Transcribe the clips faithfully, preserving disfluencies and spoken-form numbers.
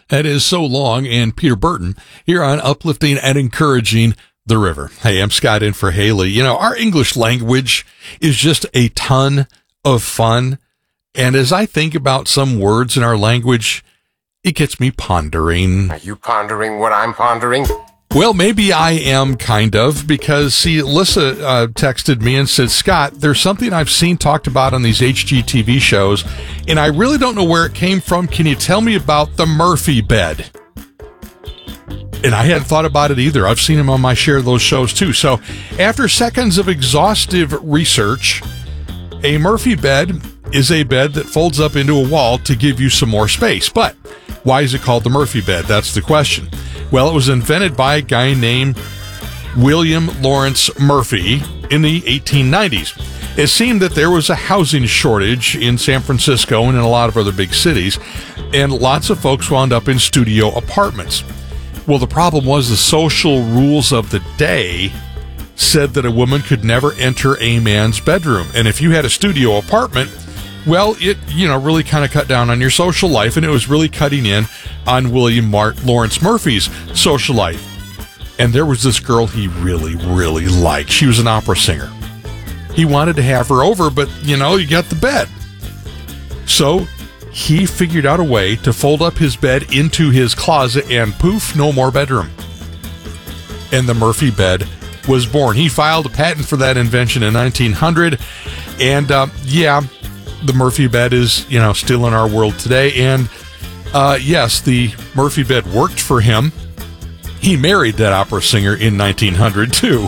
That is So Long and Peter Burton here on Uplifting and Encouraging the River. Hey, I'm Scott in for Haley. You know, our English language is just a ton of fun. And as I think about some words in our language, it gets me pondering. Are you pondering what I'm pondering? Well, maybe I am kind of, because, see, Alyssa uh, texted me and said, Scott, there's something I've seen talked about on these H G T V shows, and I really don't know where it came from. Can you tell me about the Murphy bed? And I hadn't thought about it either. I've seen him on my share of those shows, too. So after seconds of exhaustive research, a Murphy bed is a bed that folds up into a wall to give you some more space. But why is it called the Murphy bed? That's the question. Well, it was invented by a guy named William Lawrence Murphy in the eighteen nineties. It seemed that there was a housing shortage in San Francisco and in a lot of other big cities, and lots of folks wound up in studio apartments. Well, the problem was the social rules of the day said that a woman could never enter a man's bedroom. And if you had a studio apartment, well, it, you know, really kind of cut down on your social life, and it was really cutting in on William Mart Lawrence Murphy's social life. And there was this girl he really, really liked. She was an opera singer. He wanted to have her over, but, you know, you got the bed. So he figured out a way to fold up his bed into his closet, and poof, no more bedroom. And the Murphy bed was born. He filed a patent for that invention in nineteen hundred. And, uh, yeah, the Murphy bed is, you know, still in our world today. And, uh, yes, the Murphy bed worked for him. He married that opera singer in nineteen hundred, too.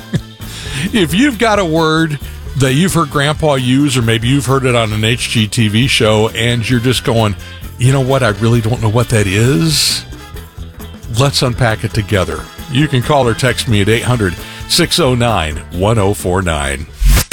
If you've got a word that you've heard Grandpa use, or maybe you've heard it on an H G T V show, and you're just going, you know what, I really don't know what that is, let's unpack it together. You can call or text me at eight hundred, six oh nine, one oh four nine.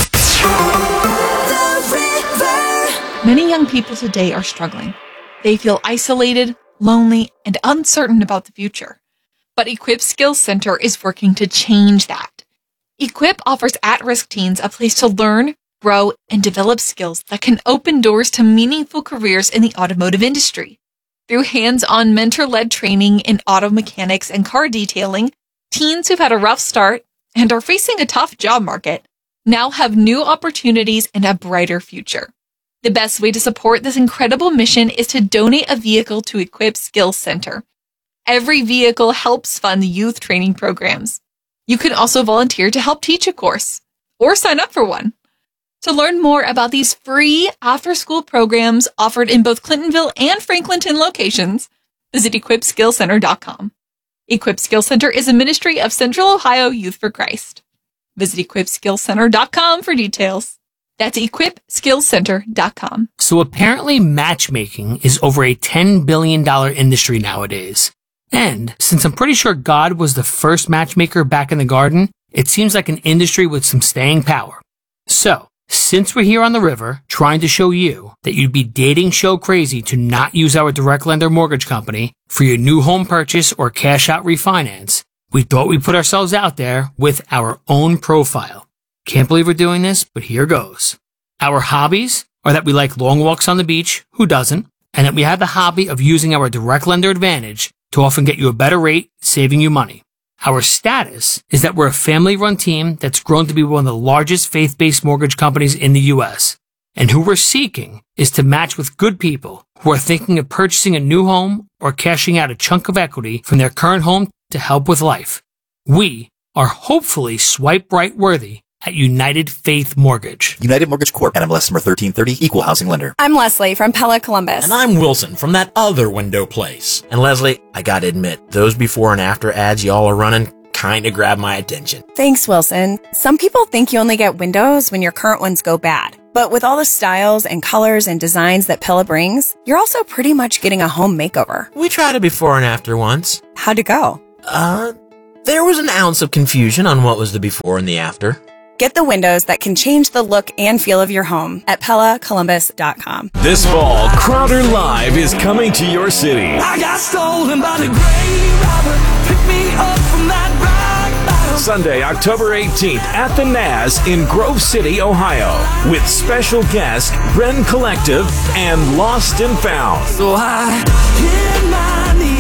Many young people today are struggling. They feel isolated, lonely, and uncertain about the future. But Equip Skills Center is working to change that. Equip offers at-risk teens a place to learn, grow, and develop skills that can open doors to meaningful careers in the automotive industry. Through hands-on mentor-led training in auto mechanics and car detailing, teens who've had a rough start and are facing a tough job market now have new opportunities and a brighter future. The best way to support this incredible mission is to donate a vehicle to Equip Skills Center. Every vehicle helps fund the youth training programs. You can also volunteer to help teach a course or sign up for one. To learn more about these free after-school programs offered in both Clintonville and Franklinton locations, visit equip skills center dot com. Equip Skills Center is a ministry of Central Ohio Youth for Christ. Visit equip skills center dot com for details. That's equip skills center dot com. So apparently matchmaking is over a ten billion dollars industry nowadays. And since I'm pretty sure God was the first matchmaker back in the garden, it seems like an industry with some staying power. So, since we're here on the river trying to show you that you'd be dating show crazy to not use our direct lender mortgage company for your new home purchase or cash out refinance, we thought we'd put ourselves out there with our own profile. Can't believe we're doing this, but here goes. Our hobbies are that we like long walks on the beach, who doesn't, and that we have the hobby of using our direct lender advantage to often get you a better rate, saving you money. Our status is that we're a family-run team that's grown to be one of the largest faith-based mortgage companies in the U S. And who we're seeking is to match with good people who are thinking of purchasing a new home or cashing out a chunk of equity from their current home to help with life. We are hopefully swipe right worthy at United Faith Mortgage. United Mortgage Corp, N M L S number thirteen thirty, Equal Housing Lender. I'm Leslie from Pella Columbus. And I'm Wilson from that other window place. And Leslie, I gotta admit, those before and after ads y'all are running kinda grab my attention. Thanks, Wilson. Some people think you only get windows when your current ones go bad. But with all the styles and colors and designs that Pella brings, you're also pretty much getting a home makeover. We tried a before and after once. How'd it go? Uh, there was an ounce of confusion on what was the before and the after. Get the windows that can change the look and feel of your home at Pella Columbus dot com. This fall, Crowder Live is coming to your city. I got stolen by the grave robber. Pick me up from that rock bottom. Sunday, October eighteenth at the Naz in Grove City, Ohio, with special guest Bren Collective and Lost and Found. So I hit my knees.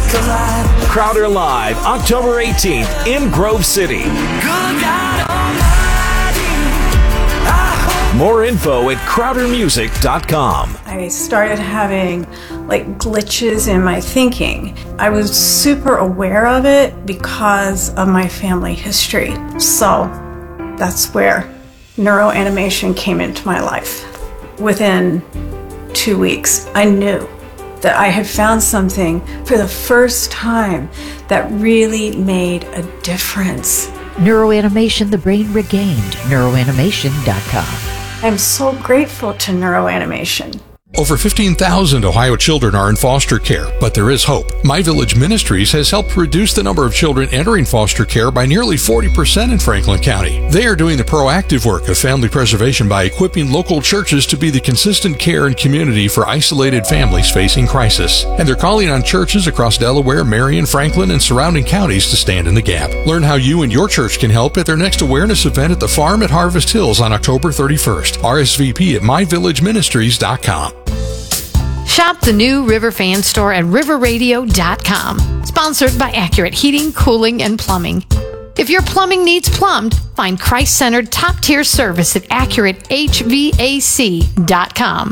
collide. Crowder Live, October eighteenth in Grove City. Good God Almighty, I hope. More info at crowder music dot com. I started having like glitches in my thinking. I was super aware of it because of my family history. So that's where neuroanimation came into my life. Within two weeks, I knew that I had found something for the first time that really made a difference. Neuroanimation, the brain regained. neuroanimation dot com. I'm so grateful to neuroanimation. Over fifteen thousand Ohio children are in foster care, but there is hope. My Village Ministries has helped reduce the number of children entering foster care by nearly forty percent in Franklin County. They are doing the proactive work of family preservation by equipping local churches to be the consistent care and community for isolated families facing crisis. And they're calling on churches across Delaware, Marion, Franklin, and surrounding counties to stand in the gap. Learn how you and your church can help at their next awareness event at the Farm at Harvest Hills on October thirty-first. R S V P at my village ministries dot com. Shop the new River Fan Store at river radio dot com. Sponsored by Accurate Heating, Cooling, and Plumbing. If your plumbing needs plumbed, find Christ-centered top-tier service at accurate h v a c dot com.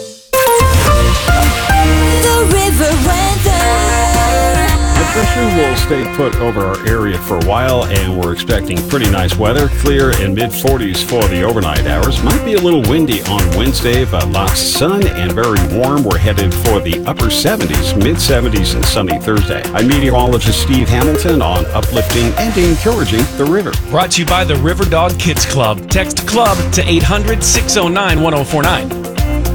The river weather. The pressure will stay put over our area for a while, and we're expecting pretty nice weather. Clear in mid forties for the overnight hours. Might be a little windy on Wednesday, but lots of sun and very warm. We're headed for the upper seventies, mid seventies, and sunny Thursday. I'm meteorologist Steve Hamilton on uplifting and encouraging the river. Brought to you by the River Dog Kids Club. Text CLUB to eight hundred, six oh nine, one oh four nine.